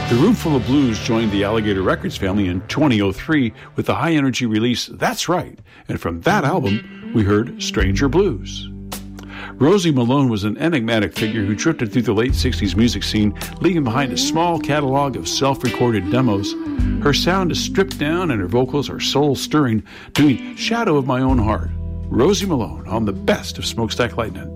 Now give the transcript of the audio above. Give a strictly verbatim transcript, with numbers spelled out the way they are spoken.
The Roomful of Blues joined the Alligator Records family in twenty oh three with the high-energy release That's Right, and from that album, we heard Stranger Blues. Rosie Malone was an enigmatic figure who drifted through the late sixties music scene, leaving behind a small catalog of self-recorded demos. Her sound is stripped down and her vocals are soul-stirring, doing Shadow of My Own Heart. Rosie Malone on the best of Smokestack Lightning.